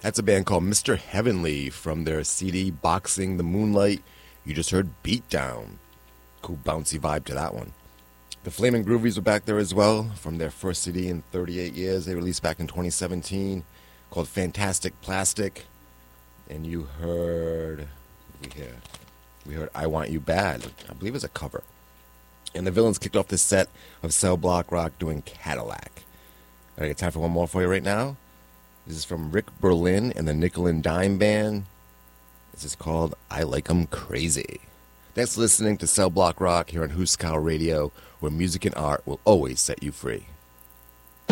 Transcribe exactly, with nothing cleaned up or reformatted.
That's a band called Mister Heavenly from their C D Boxing the Moonlight. You just heard Beatdown. Cool bouncy vibe to that one. The Flamin' Groovies were back there as well from their first C D in thirty-eight years. They released back in twenty seventeen called Fantastic Plastic. And you heard, what did we hear? We heard I Want You Bad. I believe it's a cover. And the Villains kicked off this set of Cell Block Rock doing Cadillac. I got time for one more for you right now. This is from Rick Berlin and the Nickel and Dime Band. This is called I Like 'Em Crazy. Thanks for listening to Cell Block Rock here on Huskow Radio, where music and art will always set you free.